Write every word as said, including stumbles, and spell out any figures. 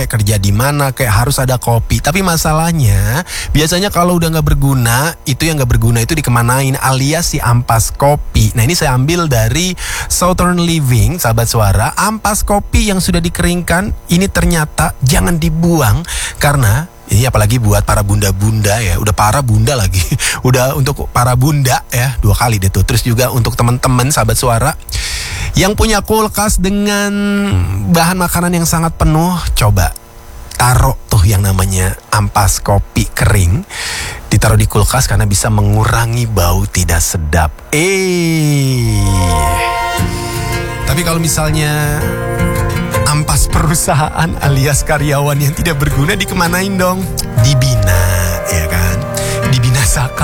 kerja di mana kayak harus ada kopi. Tapi masalahnya biasanya kalau udah nggak berguna, itu yang nggak berguna itu dikemanain, alias si ampas kopi. Nah ini saya ambil dari Southern Living, sahabat suara. Ampas kopi yang sudah dikeringkan ini ternyata jangan dibuang, karena ini apalagi buat para bunda-bunda ya, udah para bunda lagi, udah untuk para bunda ya, dua kali deh tuh. Terus juga untuk teman-teman sahabat suara yang punya kulkas dengan bahan makanan yang sangat penuh, coba taruh tuh yang namanya ampas kopi kering, ditaruh di kulkas karena bisa mengurangi bau tidak sedap. Eh, tapi kalau misalnya ampas perusahaan alias karyawan yang tidak berguna, dikemanain dong? Dibina, ya kan? Dibinasakan.